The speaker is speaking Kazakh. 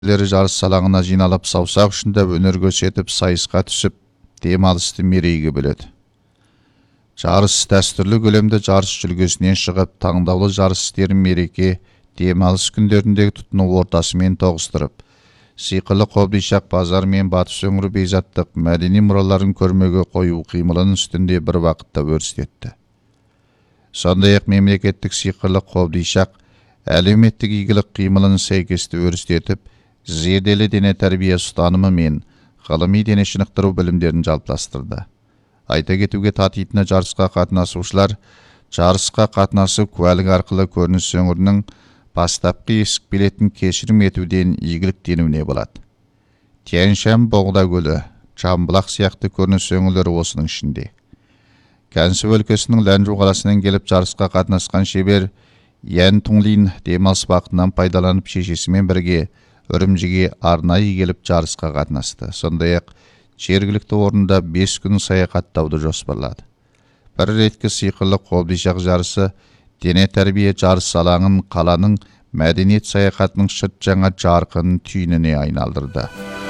жарыс салаңына жиналып саусақ ұшында өнер көрсетіп сайысқа түсіп демалысты мерейге бөледі. Жарыс дәстүрлі көлемде жарыс жүлгесінен шығып, таңдаулы жарыс істерін мереке, демалыс күндеріндегі тұтыну ортасымен тоғыстырып, сиқырлы қобдишақ базар мен батыс өңірі бейзаттық мәдени мұраларын көрмеге қою қимылының үстінде бір вақытта өрістетті. Сондай-ақ мемлекеттік сиқырлы қобдишақ әлеуметтік игілік қимылын сәйкесті өрістетіп, зерделі дене тәрбие ұстанымы мен ғылыми дене шынықтыру білімдерін жалпыластырды. Айта кетуге татитыны жарысқа қатынасушылар жарысқа қатынасы куәлік арқылы көрініс өңірінің бастапқы есік билетін кешірім етуден игіліктенуіне болады. Тянь-Шань Боғда көлі, Жамбылақ сияқты көрініс өңірлері осының ішінде. Кәнсі өлкесінің Ләнжу қаласынан келіп жарысқа қатынасқан шебер Ян Тунлин демалыс уақытынан пайдаланып шешесімен бірге Үрімжіге арнайы келіп жарысқа қатынасты. Сондай-ақ жергілікті орында 5 күн саяхаттауды жоспарлады. Бір реткі сиқырлы қобдишақ жарысы дене тәрбие жарыс алаңын қаланың мәдениет саяхатының шыт жаңа жарқын түйініне айналдырды.